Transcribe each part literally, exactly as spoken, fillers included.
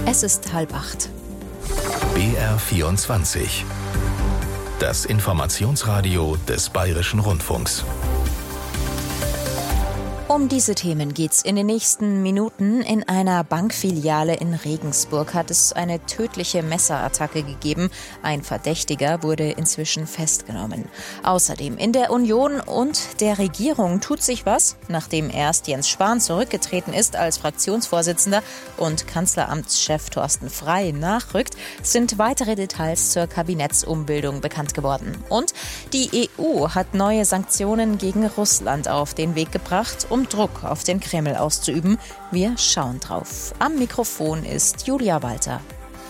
Es ist halb acht. B R vierundzwanzig. Das Informationsradio des Bayerischen Rundfunks. Um diese Themen geht's in den nächsten Minuten. In einer Bankfiliale in Regensburg hat es eine tödliche Messerattacke gegeben. Ein Verdächtiger wurde inzwischen festgenommen. Außerdem in der Union und der Regierung tut sich was. Nachdem erst Jens Spahn zurückgetreten ist als Fraktionsvorsitzender und Kanzleramtschef Thorsten Frey nachrückt, sind weitere Details zur Kabinettsumbildung bekannt geworden. Und die E U hat neue Sanktionen gegen Russland auf den Weg gebracht, um Druck auf den Kreml auszuüben. Wir schauen drauf. Am Mikrofon ist Julia Walter.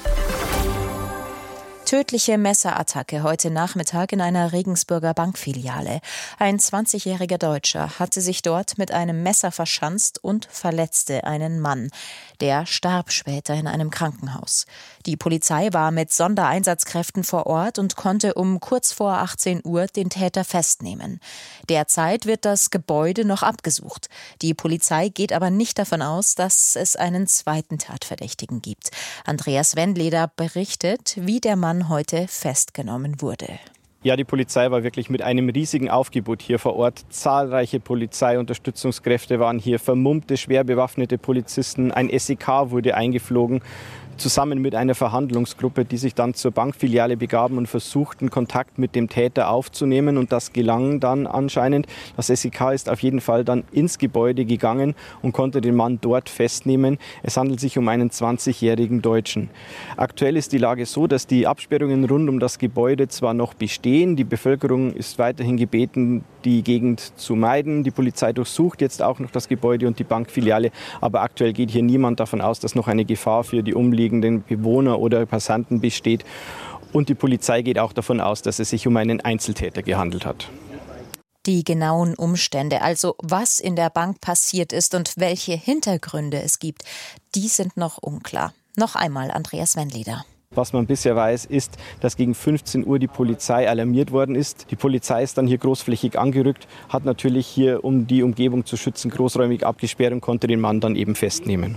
Tödliche Messerattacke heute Nachmittag in einer Regensburger Bankfiliale. Ein zwanzigjähriger Deutscher hatte sich dort mit einem Messer verschanzt und verletzte einen Mann. Der starb später in einem Krankenhaus. Die Polizei war mit Sondereinsatzkräften vor Ort und konnte um kurz vor achtzehn Uhr den Täter festnehmen. Derzeit wird das Gebäude noch abgesucht. Die Polizei geht aber nicht davon aus, dass es einen zweiten Tatverdächtigen gibt. Andreas Wendleder berichtet, wie der Mann heute festgenommen wurde. Ja, die Polizei war wirklich mit einem riesigen Aufgebot hier vor Ort. Zahlreiche Polizeiunterstützungskräfte waren hier, vermummte, schwer bewaffnete Polizisten. Ein S E K wurde eingeflogen, zusammen mit einer Verhandlungsgruppe, die sich dann zur Bankfiliale begaben und versuchten, Kontakt mit dem Täter aufzunehmen. Und das gelang dann anscheinend. Das S E K ist auf jeden Fall dann ins Gebäude gegangen und konnte den Mann dort festnehmen. Es handelt sich um einen zwanzigjährigen Deutschen. Aktuell ist die Lage so, dass die Absperrungen rund um das Gebäude zwar noch bestehen. Die Bevölkerung ist weiterhin gebeten, die Gegend zu meiden. Die Polizei durchsucht jetzt auch noch das Gebäude und die Bankfiliale. Aber aktuell geht hier niemand davon aus, dass noch eine Gefahr für die umliegenden Bewohner oder Passanten besteht. Und die Polizei geht auch davon aus, dass es sich um einen Einzeltäter gehandelt hat. Die genauen Umstände, also was in der Bank passiert ist und welche Hintergründe es gibt, die sind noch unklar. Noch einmal Andreas Wendleder. Was man bisher weiß, ist, dass gegen fünfzehn Uhr die Polizei alarmiert worden ist. Die Polizei ist dann hier großflächig angerückt, hat natürlich hier, um die Umgebung zu schützen, großräumig abgesperrt und konnte den Mann dann eben festnehmen.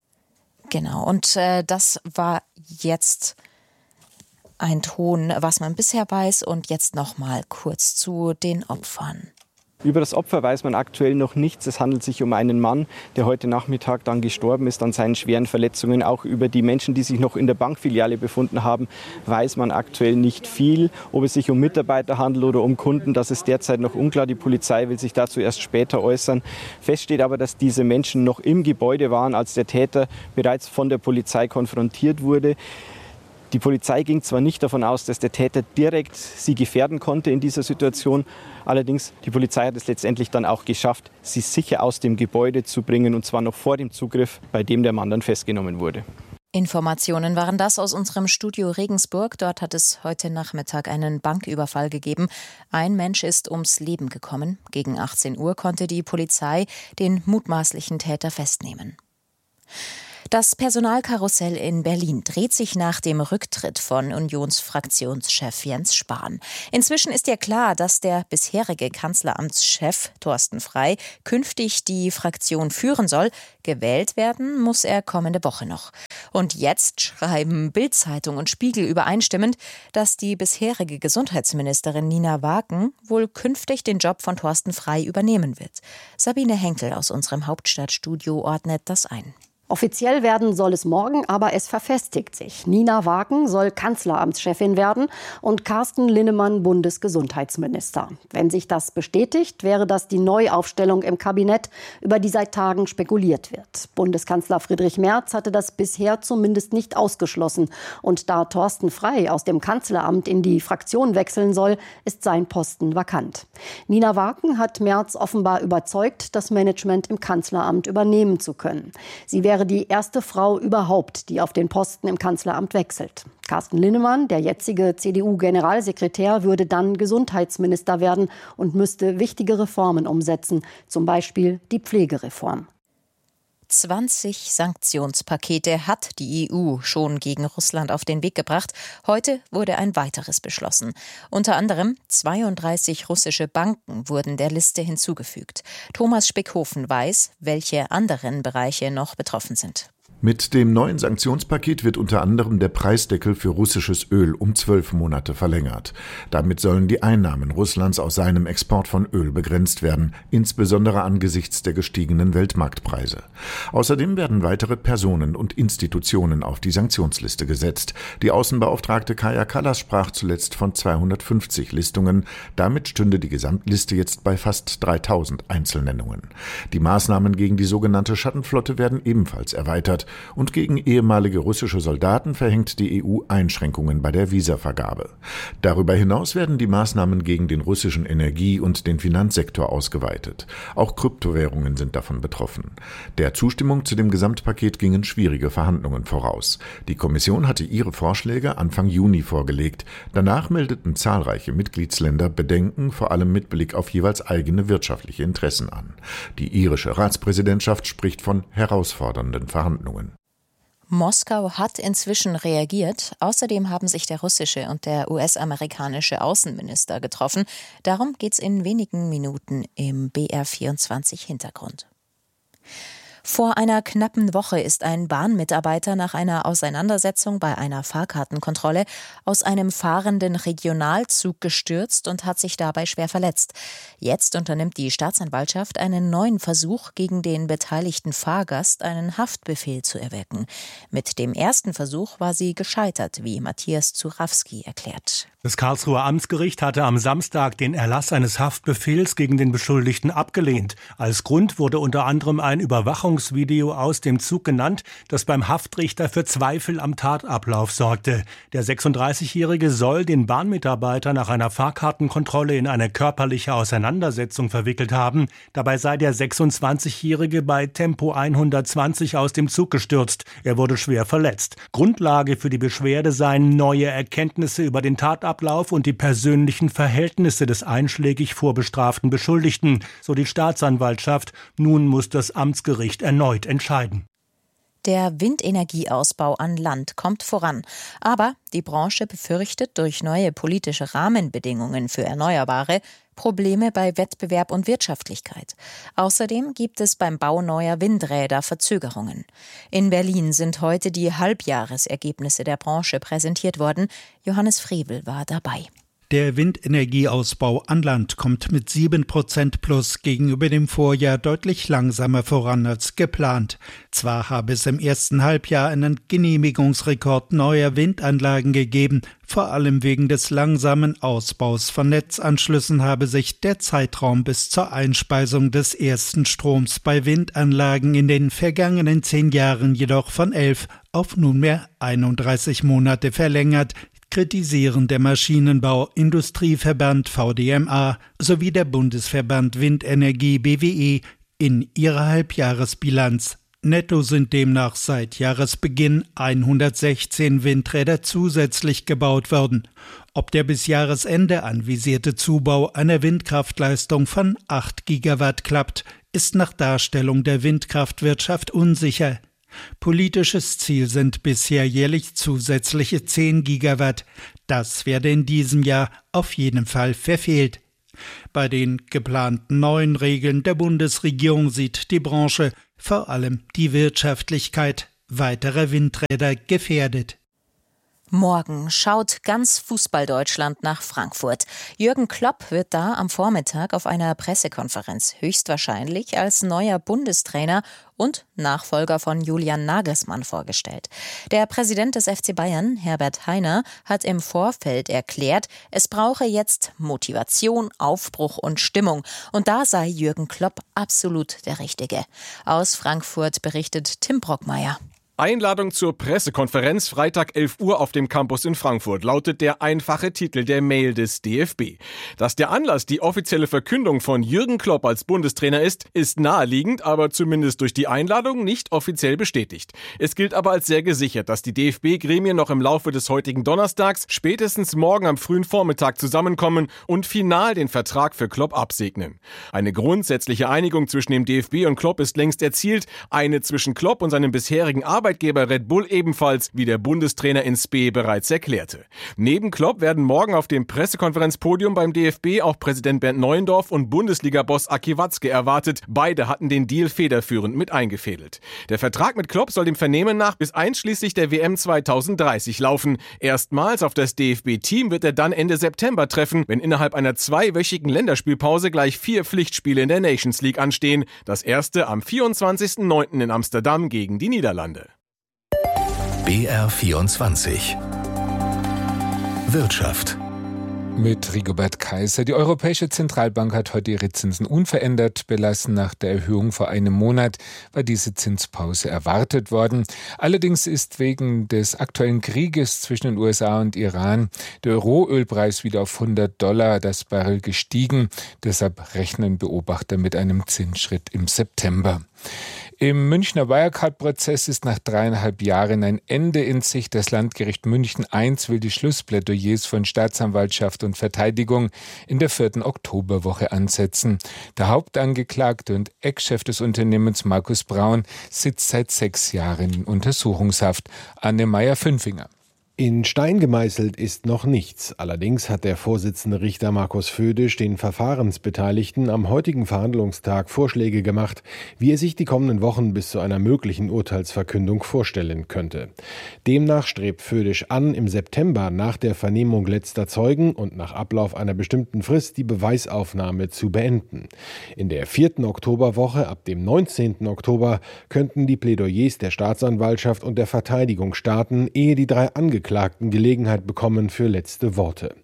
Genau, und äh, das war jetzt ein Ton, was man bisher weiß. Und jetzt noch mal kurz zu den Opfern. Über das Opfer weiß man aktuell noch nichts. Es handelt sich um einen Mann, der heute Nachmittag dann gestorben ist an seinen schweren Verletzungen. Auch über die Menschen, die sich noch in der Bankfiliale befunden haben, weiß man aktuell nicht viel. Ob es sich um Mitarbeiter handelt oder um Kunden, das ist derzeit noch unklar. Die Polizei will sich dazu erst später äußern. Fest steht aber, dass diese Menschen noch im Gebäude waren, als der Täter bereits von der Polizei konfrontiert wurde. Die Polizei ging zwar nicht davon aus, dass der Täter direkt sie gefährden konnte in dieser Situation. Allerdings, die Polizei hat es letztendlich dann auch geschafft, sie sicher aus dem Gebäude zu bringen, und zwar noch vor dem Zugriff, bei dem der Mann dann festgenommen wurde. Informationen waren das aus unserem Studio Regensburg. Dort hat es heute Nachmittag einen Banküberfall gegeben. Ein Mensch ist ums Leben gekommen. Gegen achtzehn Uhr konnte die Polizei den mutmaßlichen Täter festnehmen. Das Personalkarussell in Berlin dreht sich nach dem Rücktritt von Unionsfraktionschef Jens Spahn. Inzwischen ist ja klar, dass der bisherige Kanzleramtschef Thorsten Frey künftig die Fraktion führen soll. Gewählt werden muss er kommende Woche noch. Und jetzt schreiben Bild-Zeitung und Spiegel übereinstimmend, dass die bisherige Gesundheitsministerin Nina Wagen wohl künftig den Job von Thorsten Frey übernehmen wird. Sabine Henkel aus unserem Hauptstadtstudio ordnet das ein. Offiziell werden soll es morgen, aber es verfestigt sich. Nina Wagen soll Kanzleramtschefin werden und Carsten Linnemann Bundesgesundheitsminister. Wenn sich das bestätigt, wäre das die Neuaufstellung im Kabinett, über die seit Tagen spekuliert wird. Bundeskanzler Friedrich Merz hatte das bisher zumindest nicht ausgeschlossen. Und da Thorsten Frey aus dem Kanzleramt in die Fraktion wechseln soll, ist sein Posten vakant. Nina Wagen hat Merz offenbar überzeugt, das Management im Kanzleramt übernehmen zu können. Sie wäre die erste Frau überhaupt, die auf den Posten im Kanzleramt wechselt. Carsten Linnemann, der jetzige C D U-Generalsekretär, würde dann Gesundheitsminister werden und müsste wichtige Reformen umsetzen, zum Beispiel die Pflegereform. zwanzig Sanktionspakete hat die E U schon gegen Russland auf den Weg gebracht. Heute wurde ein weiteres beschlossen. Unter anderem zweiunddreißig russische Banken wurden der Liste hinzugefügt. Thomas Spickhofen weiß, welche anderen Bereiche noch betroffen sind. Mit dem neuen Sanktionspaket wird unter anderem der Preisdeckel für russisches Öl um zwölf Monate verlängert. Damit sollen die Einnahmen Russlands aus seinem Export von Öl begrenzt werden, insbesondere angesichts der gestiegenen Weltmarktpreise. Außerdem werden weitere Personen und Institutionen auf die Sanktionsliste gesetzt. Die Außenbeauftragte Kaja Kallas sprach zuletzt von zweihundertfünfzig Listungen. Damit stünde die Gesamtliste jetzt bei fast dreitausend Einzelnennungen. Die Maßnahmen gegen die sogenannte Schattenflotte werden ebenfalls erweitert. Und gegen ehemalige russische Soldaten verhängt die E U Einschränkungen bei der Visavergabe. Darüber hinaus werden die Maßnahmen gegen den russischen Energie- und den Finanzsektor ausgeweitet. Auch Kryptowährungen sind davon betroffen. Der Zustimmung zu dem Gesamtpaket gingen schwierige Verhandlungen voraus. Die Kommission hatte ihre Vorschläge Anfang Juni vorgelegt. Danach meldeten zahlreiche Mitgliedsländer Bedenken, vor allem mit Blick auf jeweils eigene wirtschaftliche Interessen an. Die irische Ratspräsidentschaft spricht von herausfordernden Verhandlungen. Moskau hat inzwischen reagiert. Außerdem haben sich der russische und der U S-amerikanische Außenminister getroffen. Darum geht's in wenigen Minuten im B R vierundzwanzig Hintergrund. Vor einer knappen Woche ist ein Bahnmitarbeiter nach einer Auseinandersetzung bei einer Fahrkartenkontrolle aus einem fahrenden Regionalzug gestürzt und hat sich dabei schwer verletzt. Jetzt unternimmt die Staatsanwaltschaft einen neuen Versuch, gegen den beteiligten Fahrgast einen Haftbefehl zu erwirken. Mit dem ersten Versuch war sie gescheitert, wie Matthias Zurawski erklärt. Das Karlsruher Amtsgericht hatte am Samstag den Erlass eines Haftbefehls gegen den Beschuldigten abgelehnt. Als Grund wurde unter anderem ein Überwachungsvideo aus dem Zug genannt, das beim Haftrichter für Zweifel am Tatablauf sorgte. Der sechsunddreißigjährige soll den Bahnmitarbeiter nach einer Fahrkartenkontrolle in eine körperliche Auseinandersetzung verwickelt haben. Dabei sei der sechsundzwanzigjährige bei Tempo hundertzwanzig aus dem Zug gestürzt. Er wurde schwer verletzt. Grundlage für die Beschwerde seien neue Erkenntnisse über den Tatablauf Ablauf und die persönlichen Verhältnisse des einschlägig vorbestraften Beschuldigten, so die Staatsanwaltschaft. Nun muss das Amtsgericht erneut entscheiden. Der Windenergieausbau an Land kommt voran. Aber die Branche befürchtet durch neue politische Rahmenbedingungen für Erneuerbare Probleme bei Wettbewerb und Wirtschaftlichkeit. Außerdem gibt es beim Bau neuer Windräder Verzögerungen. In Berlin sind heute die Halbjahresergebnisse der Branche präsentiert worden. Johannes Frevel war dabei. Der Windenergieausbau an Land kommt mit sieben Prozent plus gegenüber dem Vorjahr deutlich langsamer voran als geplant. Zwar habe es im ersten Halbjahr einen Genehmigungsrekord neuer Windanlagen gegeben, vor allem wegen des langsamen Ausbaus von Netzanschlüssen habe sich der Zeitraum bis zur Einspeisung des ersten Stroms bei Windanlagen in den vergangenen zehn Jahren jedoch von elf auf nunmehr einunddreißig Monate verlängert, kritisieren der Maschinenbau Industrieverband V D M A sowie der Bundesverband Windenergie B W E in ihrer Halbjahresbilanz. Netto sind demnach seit Jahresbeginn hundertsechzehn Windräder zusätzlich gebaut worden. Ob der bis Jahresende anvisierte Zubau einer Windkraftleistung von acht Gigawatt klappt, ist nach Darstellung der Windkraftwirtschaft unsicher. Politisches Ziel sind bisher jährlich zusätzliche zehn Gigawatt. Das werde in diesem Jahr auf jeden Fall verfehlt. Bei den geplanten neuen Regeln der Bundesregierung sieht die Branche vor allem die Wirtschaftlichkeit weiterer Windräder gefährdet. Morgen schaut ganz Fußball-Deutschland nach Frankfurt. Jürgen Klopp wird da am Vormittag auf einer Pressekonferenz höchstwahrscheinlich als neuer Bundestrainer und Nachfolger von Julian Nagelsmann vorgestellt. Der Präsident des F C Bayern, Herbert Hainer, hat im Vorfeld erklärt, es brauche jetzt Motivation, Aufbruch und Stimmung. Und da sei Jürgen Klopp absolut der Richtige. Aus Frankfurt berichtet Tim Brockmeier. Einladung zur Pressekonferenz Freitag elf Uhr auf dem Campus in Frankfurt lautet der einfache Titel der Mail des D F B. Dass der Anlass die offizielle Verkündung von Jürgen Klopp als Bundestrainer ist, ist naheliegend, aber zumindest durch die Einladung nicht offiziell bestätigt. Es gilt aber als sehr gesichert, dass die D F B-Gremien noch im Laufe des heutigen Donnerstags, spätestens morgen am frühen Vormittag zusammenkommen und final den Vertrag für Klopp absegnen. Eine grundsätzliche Einigung zwischen dem D F B und Klopp ist längst erzielt. Eine zwischen Klopp und seinem bisherigen Arbeitgeber Arbeitgeber Red Bull ebenfalls, wie der Bundestrainer in Spee bereits erklärte. Neben Klopp werden morgen auf dem Pressekonferenzpodium beim D F B auch Präsident Bernd Neuendorf und Bundesliga-Boss Aki Watzke erwartet. Beide hatten den Deal federführend mit eingefädelt. Der Vertrag mit Klopp soll dem Vernehmen nach bis einschließlich der W M zweitausenddreißig laufen. Erstmals auf das D F B-Team wird er dann Ende September treffen, wenn innerhalb einer zweiwöchigen Länderspielpause gleich vier Pflichtspiele in der Nations League anstehen. Das erste am vierundzwanzigsten neunten in Amsterdam gegen die Niederlande. B R vierundzwanzig Wirtschaft. Mit Rigobert Kaiser. Die Europäische Zentralbank hat heute ihre Zinsen unverändert belassen. Nach der Erhöhung vor einem Monat war diese Zinspause erwartet worden. Allerdings ist wegen des aktuellen Krieges zwischen den U S A und Iran der Rohölpreis wieder auf hundert Dollar das Barrel gestiegen. Deshalb rechnen Beobachter mit einem Zinsschritt im September. Im Münchner Wirecard-Prozess ist nach dreieinhalb Jahren ein Ende in Sicht. Das Landgericht München eins will die Schlussplädoyers von Staatsanwaltschaft und Verteidigung in der vierten Oktoberwoche ansetzen. Der Hauptangeklagte und Ex-Chef des Unternehmens Markus Braun sitzt seit sechs Jahren in Untersuchungshaft. Anne Meyer-Fünfinger. In Stein gemeißelt ist noch nichts. Allerdings hat der Vorsitzende Richter Markus Födisch den Verfahrensbeteiligten am heutigen Verhandlungstag Vorschläge gemacht, wie er sich die kommenden Wochen bis zu einer möglichen Urteilsverkündung vorstellen könnte. Demnach strebt Födisch an, im September nach der Vernehmung letzter Zeugen und nach Ablauf einer bestimmten Frist die Beweisaufnahme zu beenden. In der vierten Oktoberwoche ab dem neunzehnten Oktober könnten die Plädoyers der Staatsanwaltschaft und der Verteidigung starten, ehe die drei Angeklagten Gelegenheit bekommen für letzte Worte.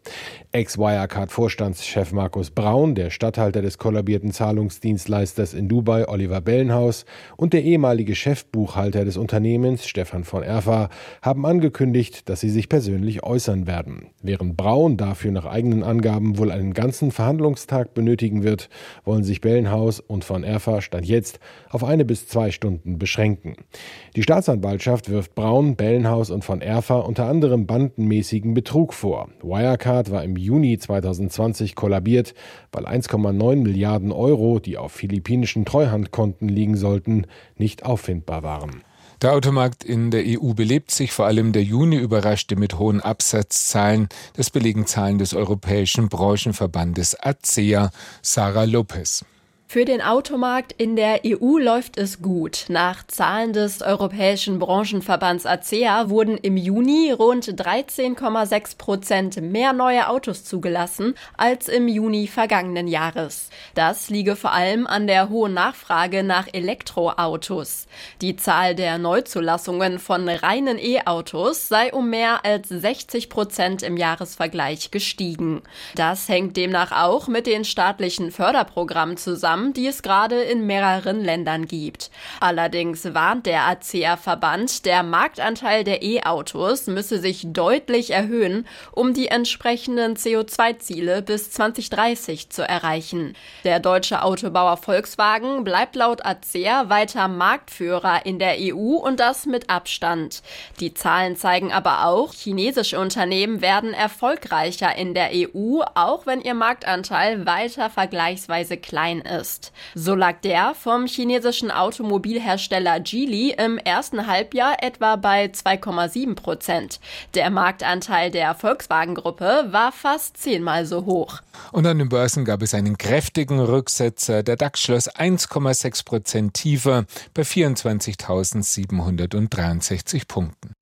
Ex-Wirecard-Vorstandschef Markus Braun, der Statthalter des kollabierten Zahlungsdienstleisters in Dubai Oliver Bellenhaus und der ehemalige Chefbuchhalter des Unternehmens Stefan von Erfa haben angekündigt, dass sie sich persönlich äußern werden. Während Braun dafür nach eigenen Angaben wohl einen ganzen Verhandlungstag benötigen wird, wollen sich Bellenhaus und von Erfa Stand jetzt auf eine bis zwei Stunden beschränken. Die Staatsanwaltschaft wirft Braun, Bellenhaus und von Erfa unter anderem bandenmäßigen Betrug vor. Wirecard war im Juni zweitausendzwanzig kollabiert, weil eins Komma neun Milliarden Euro, die auf philippinischen Treuhandkonten liegen sollten, nicht auffindbar waren. Der Automarkt in der E U belebt sich, vor allem der Juni überraschte mit hohen Absatzzahlen. Das belegen Zahlen des Europäischen Branchenverbandes A C E A. Sarah Lopez. Für den Automarkt in der E U läuft es gut. Nach Zahlen des Europäischen Branchenverbands A C E A wurden im Juni rund dreizehn Komma sechs Prozent mehr neue Autos zugelassen als im Juni vergangenen Jahres. Das liege vor allem an der hohen Nachfrage nach Elektroautos. Die Zahl der Neuzulassungen von reinen E-Autos sei um mehr als sechzig Prozent im Jahresvergleich gestiegen. Das hängt demnach auch mit den staatlichen Förderprogrammen zusammen, die es gerade in mehreren Ländern gibt. Allerdings warnt der A C E A-Verband, der Marktanteil der E-Autos müsse sich deutlich erhöhen, um die entsprechenden C O zwei Ziele bis zwanzig dreißig zu erreichen. Der deutsche Autobauer Volkswagen bleibt laut A C E A weiter Marktführer in der E U und das mit Abstand. Die Zahlen zeigen aber auch, chinesische Unternehmen werden erfolgreicher in der E U, auch wenn ihr Marktanteil weiter vergleichsweise klein ist. So lag der vom chinesischen Automobilhersteller Geely im ersten Halbjahr etwa bei zwei Komma sieben Prozent. Der Marktanteil der Volkswagen-Gruppe war fast zehnmal so hoch. Und an den Börsen gab es einen kräftigen Rücksetzer. Der DAX schloss eins Komma sechs Prozent tiefer bei vierundzwanzigtausendsiebenhundertdreiundsechzig Punkten.